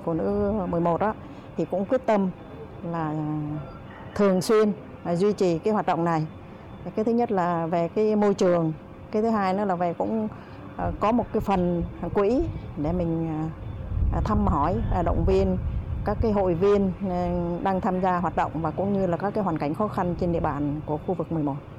Phụ nữ 11 đó thì cũng quyết tâm là thường xuyên duy trì cái hoạt động này. Cái thứ nhất là về cái môi trường, cái thứ hai nữa là về cũng có một cái phần quỹ để mình thăm hỏi, động viên các cái hội viên đang tham gia hoạt động và cũng như là các cái hoàn cảnh khó khăn trên địa bàn của khu vực 11.